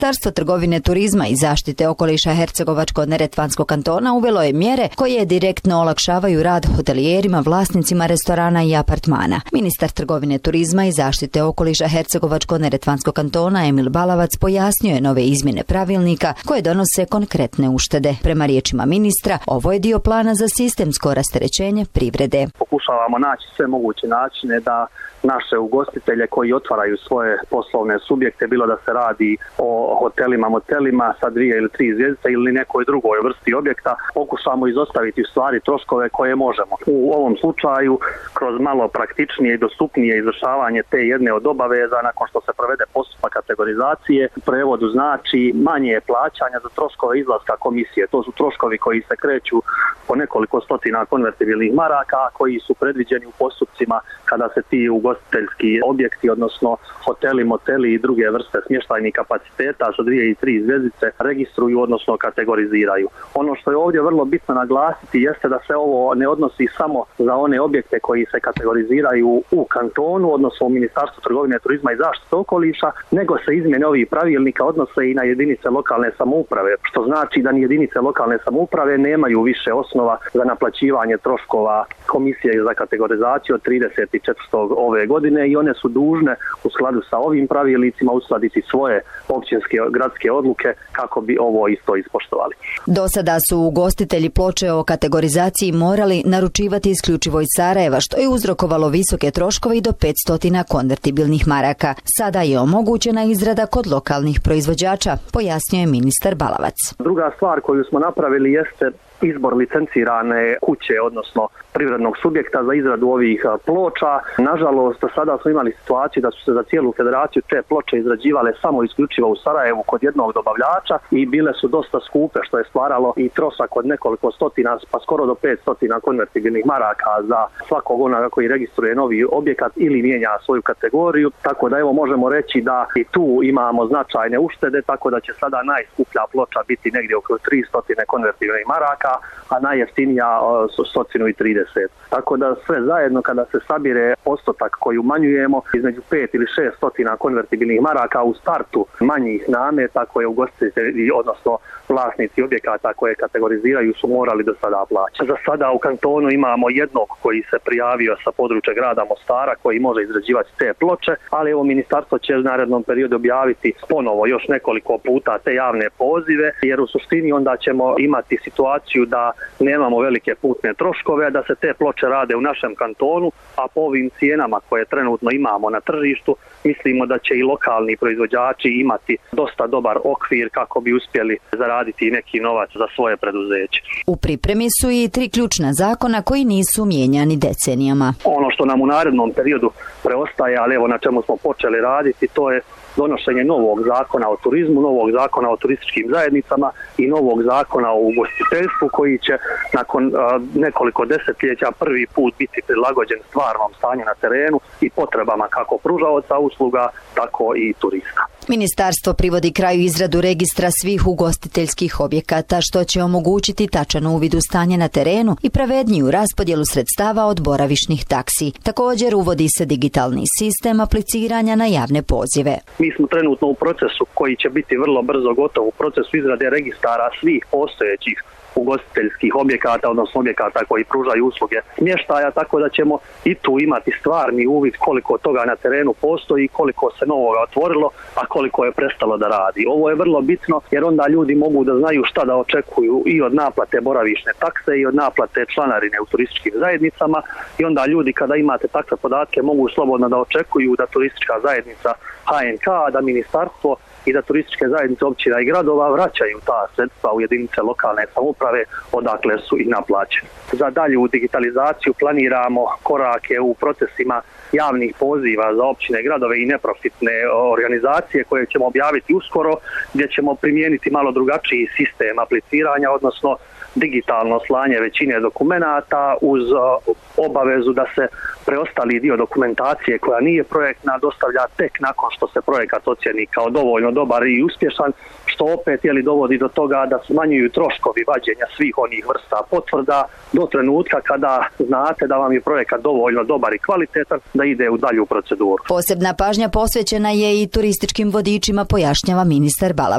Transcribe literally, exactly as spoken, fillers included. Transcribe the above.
Ministarstvo trgovine, turizma i zaštite okoliša Hercegovačko-neretvanskog kantona uvelo je mjere koje direktno olakšavaju rad hotelijerima, vlasnicima restorana i apartmana. Ministar trgovine, turizma i zaštite okoliša Hercegovačko-neretvanskog kantona Emil Balavac pojasnio je nove izmjene pravilnika koje donose konkretne uštede. Prema riječima ministra, ovo je dio plana za sistemsko rasterećenje privrede. Pokušavamo naći sve moguće načine da naše ugostitelje koji otvaraju svoje poslovne subjekte, bilo da se radi o hotelima, motelima sa dvije ili tri zvjezdice ili nekoj drugoj vrsti objekta, pokušamo izostaviti u stvari troškove koje možemo. U ovom slučaju, kroz malo praktičnije i dostupnije izvršavanje te jedne od obaveza, nakon što se provede postupak kategorizacije, u prevodu znači manje plaćanja za troškove izlaska komisije. To su troškovi koji se kreću po nekoliko stotina konvertibilnih maraka, koji su predviđeni u postupcima kada se ti ugostiteljski objekti, odnosno hoteli, moteli i druge vrste smještajnih kapaciteta sa dvije i tri zvjezdice registruju, odnosno kategoriziraju. Ono što je ovdje vrlo bitno naglasiti jeste da se ovo ne odnosi samo za one objekte koji se kategoriziraju u kantonu, odnosno u Ministarstvu trgovine, turizma i zaštite okoliša, nego se izmjene ovih pravilnika odnose i na jedinice lokalne samouprave, što znači da ni jedinice lokalne samouprave nemaju više osnova za naplaćivanje troškova komisije za kategorizaciju od trideset četvrtog ove godine i one su dužne u skladu sa ovim pravilnicima uskladiti svoje općinske gradske odluke kako bi ovo isto ispoštovali. Do sada su ugostitelji ploče o kategorizaciji morali naručivati isključivo iz Sarajeva, što je uzrokovalo visoke troškove i do petsto konvertibilnih maraka. Sada je omogućena izrada kod lokalnih proizvođača, pojasnio je ministar Balavac. Druga stvar koju smo napravili jeste izbor licencirane kuće, odnosno privrednog subjekta za izradu ovih ploča. Nažalost, sada smo imali situaciju da su se za cijelu federaciju te ploče izrađivale samo isključivo u Sarajevu kod jednog dobavljača i bile su dosta skupe, što je stvaralo i trošak od nekoliko stotina, pa skoro do pet stotina konvertibilnih maraka za svakog onoga koji registruje novi objekat ili mijenja svoju kategoriju. Tako da evo možemo reći da i tu imamo značajne uštede, tako da će sada najskuplja ploča biti negdje oko tristo konvertibilnih maraka, a najjeftinija sto trideset. Tako da sve zajedno kada se sabire postotak koji umanjujemo između pet ili šest stotina konvertibilnih maraka u startu manjih nameta koje ugostitelji, odnosno vlasnici objekata koje kategoriziraju su morali do sada plaćati. Za sada u kantonu imamo jednog koji se prijavio sa područja grada Mostara koji može izrađivati te ploče, ali evo ministarstvo će u narednom periodu objaviti ponovo još nekoliko puta te javne pozive, jer u suštini onda ćemo imati situaciju da nemamo velike putne troškove, da se te ploče rade u našem kantonu, a po ovim cijenama koje trenutno imamo na tržištu, mislimo da će i lokalni proizvođači imati dosta dobar okvir kako bi uspjeli zaraditi neki novac za svoje preduzeće. U pripremi su i tri ključna zakona koji nisu mijenjani decenijama. Ono što nam u narednom periodu preostaje, ali evo na čemu smo počeli raditi, to je donošenje novog zakona o turizmu, novog zakona o turističkim zajednicama i novog zakona o ugostiteljstvu koji će nakon uh, nekoliko desetljeća prvi put biti prilagođen stvarnom stanju na terenu i potrebama kako pružaoca usluga, tako i turista. Ministarstvo privodi kraju izradu registra svih ugostiteljskih objekata, što će omogućiti tačan uvid u stanje na terenu i pravedniju raspodjelu sredstava od boravišnih taksi. Također uvodi se digitalni sistem apliciranja na javne pozive. Mi smo trenutno u procesu koji će biti vrlo brzo gotov, u procesu izrade registara svih postojećih ugostiteljskih objekata, odnosno objekata koji pružaju usluge smještaja, tako da ćemo i tu imati stvarni uvid koliko toga na terenu postoji, koliko se novoga otvorilo, a koliko je prestalo da radi. Ovo je vrlo bitno jer onda ljudi mogu da znaju šta da očekuju i od naplate boravišne takse i od naplate članarine u turističkim zajednicama i onda ljudi kada imate takve podatke mogu slobodno da očekuju da turistička zajednica H N K, da ministarstvo i da turističke zajednice općina i gradova vraćaju ta sredstva u jedinice lokalne samouprave odakle su i naplaćeni. Za dalju digitalizaciju planiramo korake u procesima javnih poziva za općine, gradove i neprofitne organizacije koje ćemo objaviti uskoro, gdje ćemo primijeniti malo drugačiji sistem apliciranja, odnosno digitalno slanje većine dokumenata uz obavezu da se preostali dio dokumentacije koja nije projektna dostavlja tek nakon što se projekat ocijeni kao dovoljno dobar i uspješan, što opet je li dovodi do toga da smanjuju troškovi vađenja svih onih vrsta potvrda do trenutka kada znate da vam je projekat dovoljno dobar i kvalitetan da ide u dalju proceduru. Posebna pažnja posvećena je i turističkim vodičima, pojašnjava ministar Balavac.